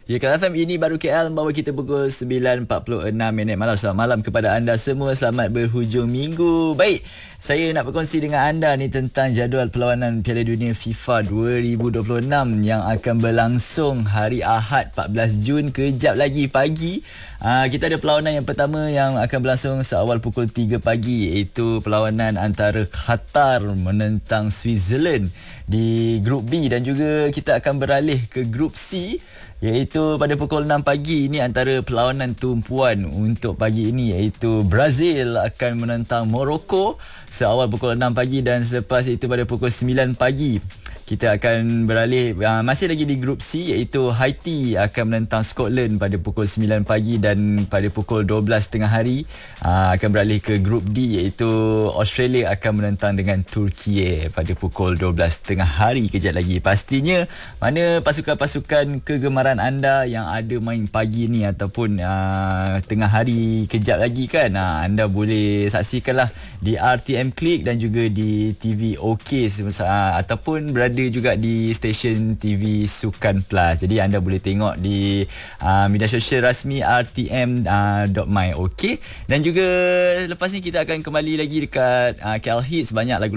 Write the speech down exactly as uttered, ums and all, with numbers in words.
Ya, Kat F M ini baru K L membawa kita pukul sembilan empat puluh enam minit malam. Selamat malam kepada anda semua. Selamat berhujung minggu. Baik, saya nak berkongsi dengan anda ni tentang jadual perlawanan Piala Dunia FIFA dua ribu dua puluh enam yang akan berlangsung hari Ahad empat belas Jun, kejap lagi pagi. Aa, kita ada perlawanan yang pertama yang akan berlangsung seawal pukul tiga pagi, iaitu perlawanan antara Qatar menentang Switzerland di Grup B, dan juga kita akan beralih ke Grup C, iaitu pada pukul enam pagi. Ini antara perlawanan tumpuan untuk pagi ini, iaitu Brazil akan menentang Morocco seawal pukul enam pagi, dan selepas itu pada pukul sembilan pagi kita akan beralih uh, masih lagi di Grup C, iaitu Haiti akan menentang Scotland pada pukul sembilan pagi, dan pada pukul dua belas tengah hari uh, akan beralih ke Grup D, iaitu Australia akan menentang dengan Turki pada pukul dua belas tengah hari kejap lagi. Pastinya mana pasukan-pasukan kegemaran anda yang ada main pagi ni ataupun uh, tengah hari kejap lagi kan, uh, anda boleh saksikanlah di R T M Click dan juga di T V OK uh, ataupun berada juga di stesen T V Sukan Plus. Jadi anda boleh tengok di uh, media sosial rasmi R T M dot my. Okey, dan juga lepas ni kita akan kembali lagi dekat uh, K L Hits. Banyak lagu